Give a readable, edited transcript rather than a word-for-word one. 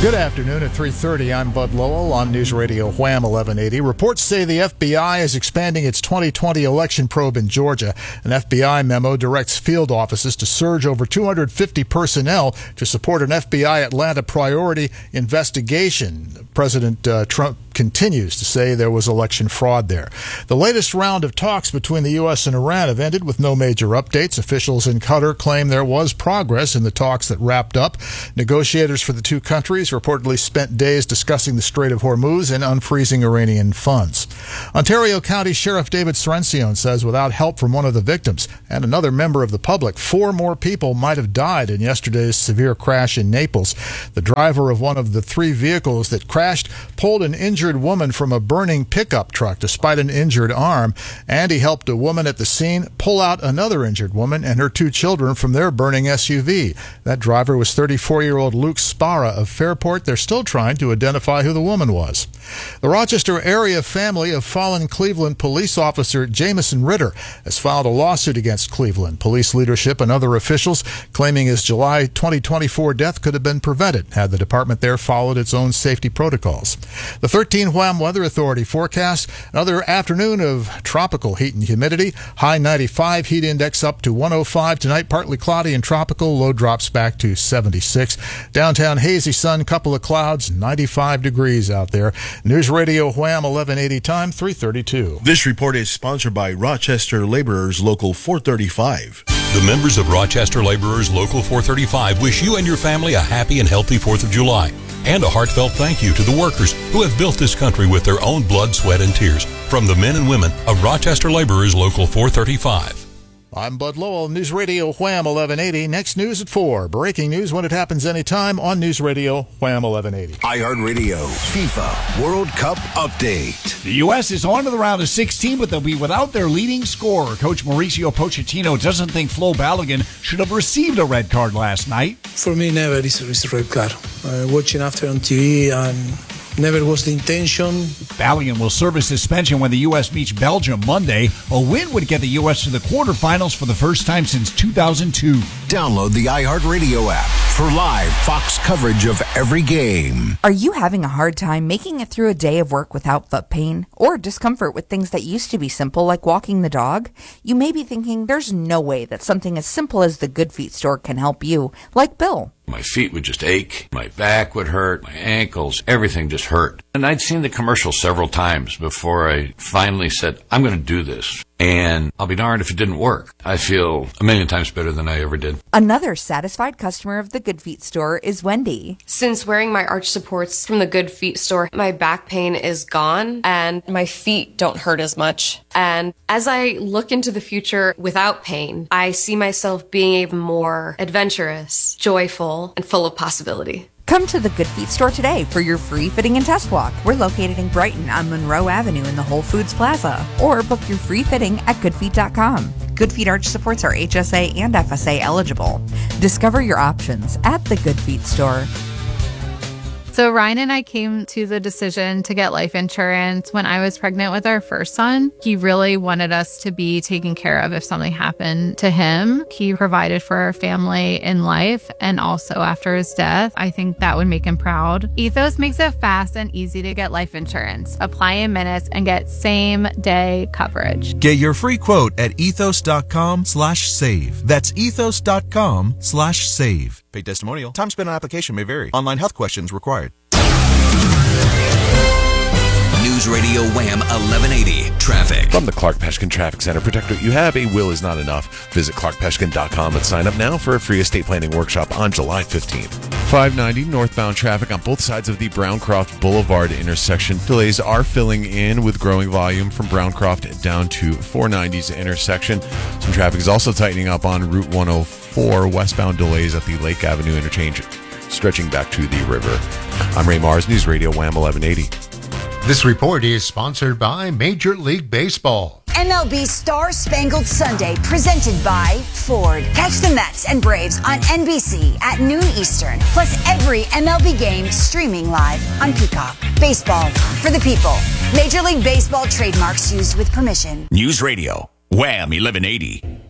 Good afternoon at 3:30. I'm Bud Lowell on News Radio Wham 1180. Reports say the FBI is expanding its 2020 election probe in Georgia. An FBI memo directs field offices to surge over 250 personnel to support an FBI Atlanta priority investigation. President Trump continues to say there was election fraud there. The latest round of talks between the U.S. and Iran have ended with no major updates. Officials in Qatar claim there was progress in the talks that wrapped up. Negotiators for the two countries reportedly spent days discussing the Strait of Hormuz and unfreezing Iranian funds. Ontario County Sheriff David Sorencione says without help from one of the victims and another member of the public, 4 more people might have died in yesterday's severe crash in Naples. The driver of one of the 3 vehicles that crashed pulled an injured woman from a burning pickup truck despite an injured arm, and he helped a woman at the scene pull out another injured woman and her 2 children from their burning SUV. That driver was 34-year-old Luke Sparra of Fairport. They're still trying to identify who the woman was. The Rochester area family of fallen Cleveland police officer Jamison Ritter has filed a lawsuit against Cleveland police leadership and other officials, claiming his July 2024 death could have been prevented had the department there followed its own safety protocols. The 13 Wham Weather Authority forecasts another afternoon of tropical heat and humidity. High 95, heat index up to 105. Tonight, partly cloudy and tropical. Low drops back to 76. Downtown, hazy sun, couple of clouds, 95 degrees out there. News Radio Wham 1180 time, 3:32. This report is sponsored by Rochester Laborers Local 435. The members of Rochester Laborers Local 435 wish you and your family a happy and healthy 4th of July. And a heartfelt thank you to the workers who have built this country with their own blood, sweat, and tears. From the men and women of Rochester Laborers Local 435. I'm Bud Lowell, News Radio Wham 1180. Next news at 4. Breaking news when it happens anytime on News Radio Wham 1180. iHeartRadio FIFA World Cup update. The U.S. is on to the round of 16, but they'll be without their leading scorer. Coach Mauricio Pochettino doesn't think Flo Balogun should have received a red card last night. For me, never is a red card. Watching after on TV and never was the intention. Balogun will serve a suspension when the U.S. meets Belgium Monday. A win would get the U.S. to the quarterfinals for the first time since 2002. Download the iHeartRadio app for live Fox coverage of every game. Are you having a hard time making it through a day of work without foot pain or discomfort with things that used to be simple like walking the dog? You may be thinking there's no way that something as simple as the Good Feet store can help you, like Bill. My feet would just ache, my back would hurt, my ankles, everything just hurt. And I'd seen the commercial several times before I finally said, I'm going to do this. And I'll be darned if it didn't work. I feel a million times better than I ever did. Another satisfied customer of the Good Feet store is Wendy. Since wearing my arch supports from the Good Feet store, my back pain is gone and my feet don't hurt as much. And as I look into the future without pain, I see myself being even more adventurous, joyful, and full of possibility. Come to the Good Feet store today for your free fitting and test walk. We're located in Brighton on Monroe Avenue in the Whole Foods Plaza. Or book your free fitting at goodfeet.com. Good Feet arch supports are HSA and FSA eligible. Discover your options at the Good Feet store. So Ryan and I came to the decision to get life insurance when I was pregnant with our first son. He really wanted us to be taken care of if something happened to him. He provided for our family in life and also after his death. I think that would make him proud. Ethos makes it fast and easy to get life insurance. Apply in minutes and get same day coverage. Get your free quote at ethos.com/save. That's ethos.com/save. Paid testimonial. Time spent on application may vary. Online health questions required. News Radio Wham 1180 Traffic. From the Clark Peshkin Traffic Center, protect what you have. A will is not enough. Visit clarkpeshkin.com and sign up now for a free estate planning workshop on July 15th. 590 northbound traffic on both sides of the Browncroft Boulevard intersection. Delays are filling in with growing volume from Browncroft down to 490's intersection. Some traffic is also tightening up on Route 104. Westbound delays at the Lake Avenue interchange stretching back to the river. I'm Ray Mars, News Radio Wham 1180. This report is sponsored by Major League Baseball. MLB Star Spangled Sunday, presented by Ford. Catch the Mets and Braves on NBC at noon Eastern. Plus every MLB game streaming live on Peacock. Baseball for the people. Major League Baseball trademarks used with permission. News Radio Wham 1180.